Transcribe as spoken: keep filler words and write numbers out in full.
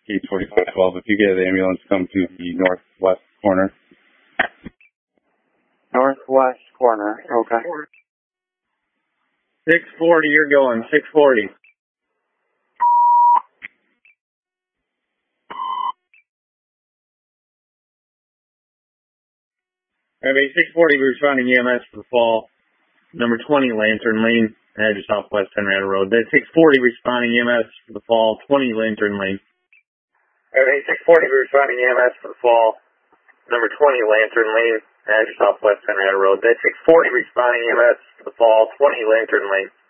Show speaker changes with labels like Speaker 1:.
Speaker 1: East forty-five twelve. If you get an ambulance, come to the northwest corner.
Speaker 2: Northwest corner, okay.
Speaker 3: six forty, you're going, six forty. Okay, six forty, we're responding E M S for the fall. Number twenty, Lantern Lane, head to Southwest Henrietta Road. That's six forty, responding E M S for the fall, twenty, Lantern Lane. Okay, six forty, we're responding E M S for the fall. Number twenty, Lantern Lane, head to Southwest Henrietta Road. That's six forty, responding E M S for the fall, twenty, Lantern Lane.